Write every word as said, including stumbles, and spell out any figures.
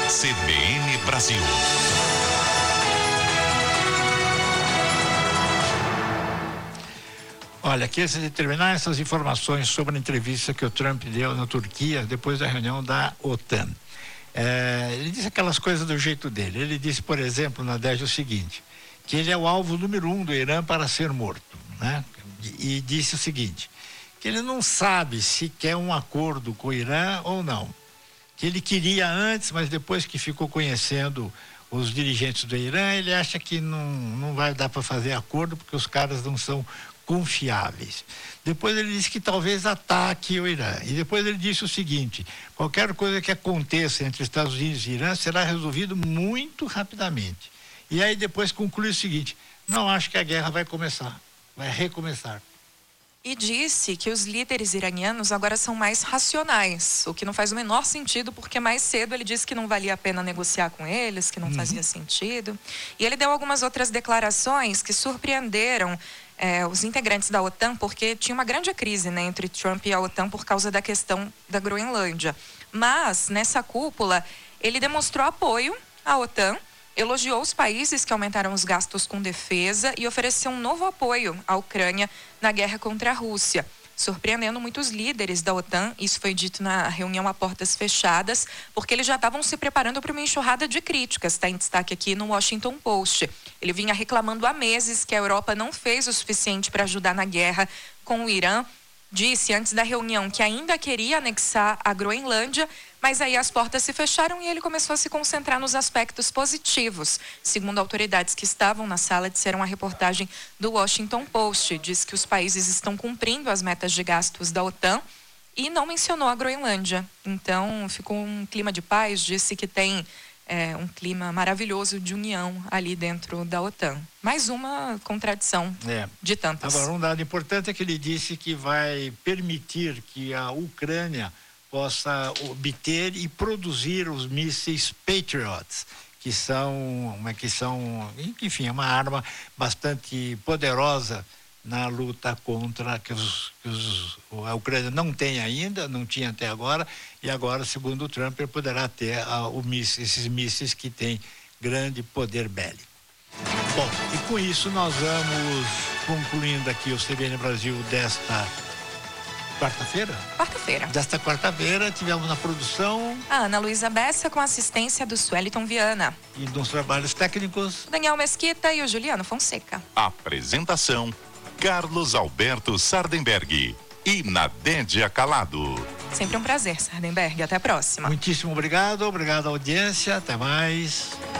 C B N Brasil. Olha, aqui antes de terminar essas informações sobre a entrevista que o Trump deu na Turquia depois da reunião da OTAN. É, ele disse aquelas coisas do jeito dele. Ele disse, por exemplo, na D E G o seguinte, que ele é o alvo número um do Irã para ser morto, né? E, e disse o seguinte, que ele não sabe se quer um acordo com o Irã ou não. Que ele queria antes, mas depois que ficou conhecendo os dirigentes do Irã, ele acha que não, não vai dar para fazer acordo porque os caras não são confiáveis. Depois ele disse que talvez ataque o Irã. E depois ele disse o seguinte, qualquer coisa que aconteça entre Estados Unidos e Irã será resolvido muito rapidamente. E aí depois conclui o seguinte, não acho que a guerra vai começar, vai recomeçar. E disse que os líderes iranianos agora são mais racionais, o que não faz o menor sentido, porque mais cedo ele disse que não valia a pena negociar com eles, que não uhum. fazia sentido. E ele deu algumas outras declarações que surpreenderam é, os integrantes da OTAN, porque tinha uma grande crise, né, entre Trump e a OTAN por causa da questão da Groenlândia. Mas, nessa cúpula, ele demonstrou apoio à OTAN, elogiou os países que aumentaram os gastos com defesa e ofereceu um novo apoio à Ucrânia na guerra contra a Rússia, surpreendendo muitos líderes da OTAN. Isso foi dito na reunião a portas fechadas, porque eles já estavam se preparando para uma enxurrada de críticas. Está em destaque aqui no Washington Post. Ele vinha reclamando há meses que a Europa não fez o suficiente para ajudar na guerra com o Irã. Disse antes da reunião que ainda queria anexar a Groenlândia, mas aí as portas se fecharam e ele começou a se concentrar nos aspectos positivos. Segundo autoridades que estavam na sala, disseram a reportagem do Washington Post. Diz que os países estão cumprindo as metas de gastos da OTAN e não mencionou a Groenlândia. Então ficou um clima de paz, disse que tem é, um clima maravilhoso de união ali dentro da OTAN. Mais uma contradição é. de tantas. Agora, um dado importante é que ele disse que vai permitir que a Ucrânia possa obter e produzir os mísseis Patriots, que são, que são, enfim, é uma arma bastante poderosa na luta contra, que, os, que os, a Ucrânia não tem ainda, não tinha até agora, e agora, segundo o Trump, ele poderá ter a, o mísseis, esses mísseis que têm grande poder bélico. Bom, e com isso nós vamos concluindo aqui o C B N Brasil desta quarta-feira? Quarta-feira. Desta quarta-feira tivemos na produção a Ana Luísa Bessa com assistência do Sueliton Viana. E nos trabalhos técnicos Daniel Mesquita e o Juliano Fonseca. Apresentação Carlos Alberto Sardenberg e Nadédia Calado. Sempre um prazer, Sardenberg. Até a próxima. Muitíssimo obrigado, obrigado à audiência, até mais.